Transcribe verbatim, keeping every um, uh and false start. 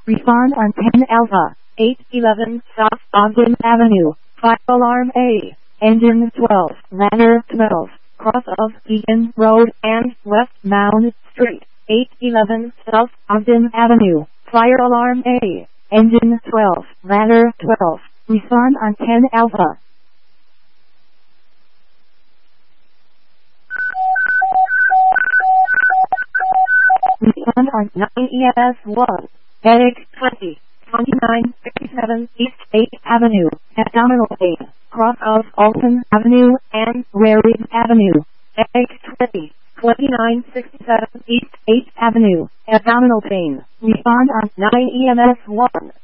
Respond on ten Alpha, eight eleven South Ogden Avenue, Fire Alarm A, Engine twelve, Ladder twelve, cross of Beacon Road and West Mound Street, eight eleven South Ogden Avenue, Fire Alarm A, Engine twelve, Ladder twelve, respond on ten Alpha. Respond on nine E S one, Headache twenty, twenty-nine fifty-seven East eighth Avenue, abdominal pain, cross of Alton Avenue and Raritan Avenue, Headache twenty, twenty-nine sixty-seven East eighth Avenue, abdominal pain, respond on nine E M S one.